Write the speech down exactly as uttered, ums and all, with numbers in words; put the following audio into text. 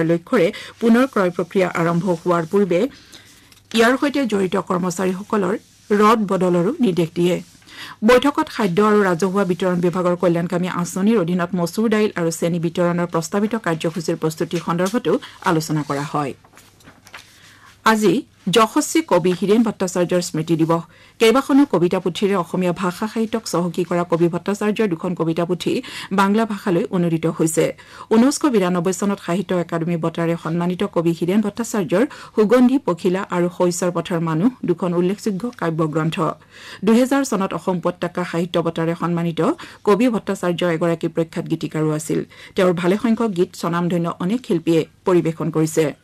থকাৰ লক্ষ্যৰে পুনৰ ক্ৰয় প্ৰক্ৰিয়া আৰম্ভ হোৱাৰ পূৰ্বে ইয়াৰ সৈতে জড়িত কৰ্মচাৰীসকলৰ ৰদ বদলৰো নিৰ্দেশ দিয়ে বৈঠকত খাদ্য আৰু ৰাজহুৱা বিতৰণ বিভাগৰ কল্যাণকামী আঁচনিৰ অধীনত মচুৰ দাইল আৰু চেনি বিতৰণৰ প্ৰস্তাৱিত কাৰ্যসূচীৰ প্ৰস্তুতি সন্দৰ্ভতো আলোচনা কৰা হয় আজি যশস্বী কবি হীৰেন ভট্টাচাৰ্যৰ স্মৃতি দিৱস কেইবাখনো কবিতা পুথিৰে অসমীয়া ভাষা সাহিত্যক চহকী কৰা কবি ভট্টাচাৰ্যৰ দুখন কবিতা পুথি বাংলা ভাষালৈ অনুদিত হৈছে ঊনৈশ বিৰানব্বৈ চনত সাহিত্য একাডেমী বঁটাৰে সন্মানিত কবি হীৰেন ভট্টাচাৰ্যৰ সুগন্ধি পখিলা আৰু শৈশৰ পথৰ মানুহ দুখন উল্লেখযোগ্য কাব্যগ্ৰন্থ দুহেজাৰ চনত অসম উপত্যকা সাহিত্য বঁটাৰে সন্মানিত কবি ভট্টাচাৰ্য এগৰাকী প্ৰখ্যাত গীতিকাৰো আছিল তেওঁৰ ভালেসংখ্যক গীত স্বনামধন্য অনেক শিল্পীয়ে পৰিৱেশন কৰিছে